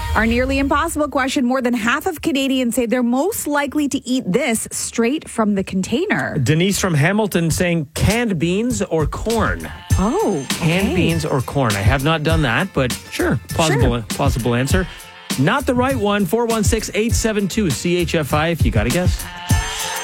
Our nearly impossible question. More than half of Canadians say they're most likely to eat this straight from the container. Denise from Hamilton saying canned beans or corn. Oh, Canned beans or corn. I have not done that, but sure. Possible answer. Not the right one. 416-872-CHFI if you got a guess.